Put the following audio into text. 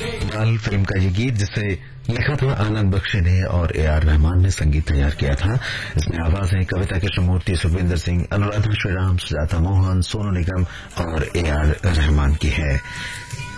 लाल film का ये गीत जिसे लिखा था आनंद बख्शी ने और AR रहमान ने संगीत तैयार किया था। इसमें आवाजें कविता कृष्णमूर्ति, सुखविंदर सिंह, अनुराधा श्रीराम, सुजाता मोहन, सोनू निगम और AR रहमान की है।